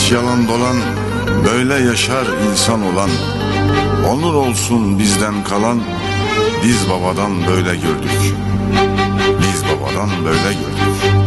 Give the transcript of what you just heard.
Hiç yalan dolan, böyle yaşar insan olan. Onur olsun bizden kalan, biz babadan böyle gördük. Biz babadan böyle gördük.